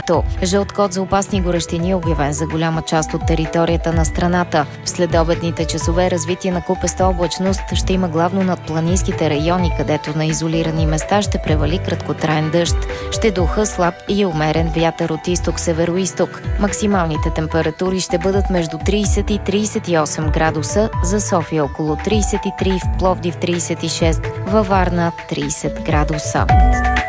времето. Жълт код за опасни горещини е обявен за голяма част от територията на страната. В следобедните часове развитие на купеста облачност ще има главно над планинските райони, където на изолирани места ще превали краткотраен дъжд. Ще духа слаб и умерен вятър от изток-североизток. Максималните температури ще бъдат между 30 и 38 градуса, за София около 33, в Пловдив 36, във Варна 30 градуса.